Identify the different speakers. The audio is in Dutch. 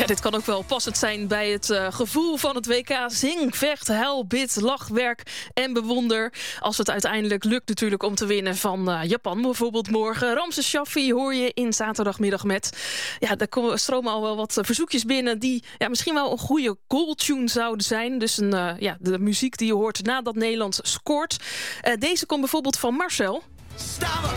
Speaker 1: Ja, dit kan ook wel passend zijn bij het gevoel van het WK. Zing, vecht, huil, bid, lach, werk en bewonder. Als het uiteindelijk lukt natuurlijk om te winnen van Japan bijvoorbeeld morgen. Ramses Shaffi hoor je in zaterdagmiddag met. Ja, daar stromen al wel wat verzoekjes binnen die misschien wel een goede goaltune zouden zijn. Dus de muziek die je hoort nadat Nederland scoort. Deze komt bijvoorbeeld van Marcel.